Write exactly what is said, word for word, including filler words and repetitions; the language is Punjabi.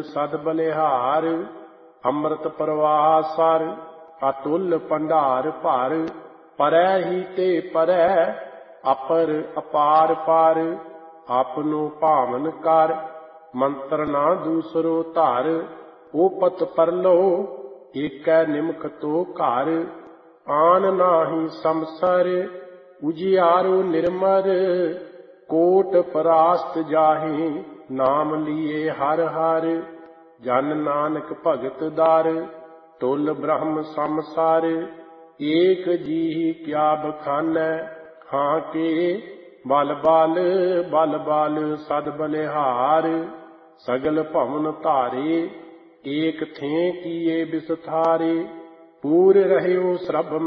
ਸਦ ਬਲਿਹਾਰ। ਅੰਮ੍ਰਿਤ ਪ੍ਰਵਾਹ ਸਰ ਅਤੁਲ ਭੰਡਾਰ ਭਰ। ਪਰੈ ਹੀ ਤੇ ਪਰੈ ਅਪਰ ਅਪਾਰ ਪਾਰ। ਆਪਨੋ ਭਾਵਨ ਕਰ ਮੰਤਰ ਨਾ ਦੂਸਰੋ ਧਰ। ਓਪਤ ਪਰਲੋ ਏਕੈ ਨਿਮਖ ਤੋ ਘਰ। ਆਨ ਨਾਹੀ ਸੰਸਰ ਉਜਿਆਰੋ ਨਿਰਮਰ। ਕੋਟ ਪਰਾਸਤ ਜਾਹੇ ਨਾਮ ਲੀਏ ਹਰ ਹਰ। ਜਨ ਨਾਨਕ ਭਗਤ ਦਰ ਤੁਲ ਬ੍ਰਹਮ ਸੰਸਾਰ। ਏਕ ਜੀਹੀ ਕਿਆ ਬਖਾਨੈ ਹਾਂ ਕੇ ਬਲ ਬਲ ਬਲ ਬਲ ਸਦ ਬਲਿਹਾਰ। ਸਗਲ ਭਵਨ ਧਾਰੇ ਏਕ ਥੇਂ ਕੀਏ ਬਿਸਥਾਰੇ। ਪੂਰ ਰਹਿਓ ਸਰਬ